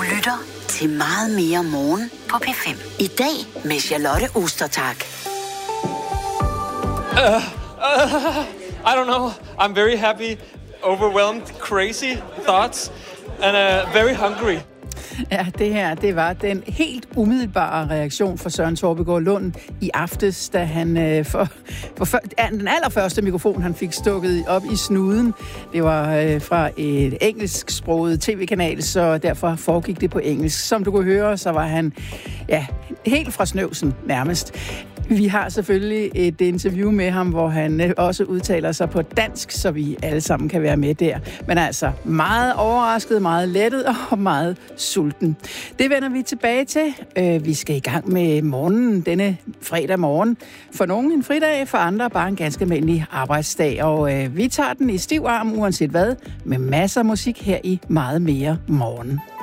lytter til Meget mere morgen på P5. I dag med Charlotte Ostertag. I don't know. I'm very happy, overwhelmed, crazy thoughts, and very hungry. Ja, det her, det var den helt umiddelbare reaktion fra Søren Torbegaard Lund i aftes, da han den allerførste mikrofon, han fik stukket op i snuden. Det var fra et engelsksproget tv-kanal, så derfor foregik det på engelsk. Som du kunne høre, så var han helt fra snøvsen nærmest. Vi har selvfølgelig et interview med ham, hvor han også udtaler sig på dansk, så vi alle sammen kan være med der. Men altså meget overrasket, meget lettet og meget sulten. Det vender vi tilbage til. Vi skal i gang med morgenen denne fredag morgen. For nogen en fridag, for andre bare en ganske almindelig arbejdsdag. Og vi tager den i stiv arm, uanset hvad, med masser af musik her i Meget mere morgen.